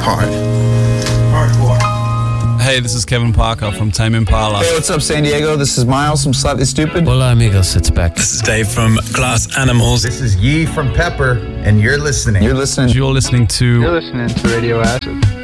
hard. Hardcore. Hey, this is Kevin Parker from Tame Impala. Hey, what's up, San Diego? This is Miles from Slightly Stupid. Hola, amigos. It's Beck. This is Dave from Glass Animals. This is Yi from Pepper, and you're listening. You're listening to... You're listening to Radio Acid.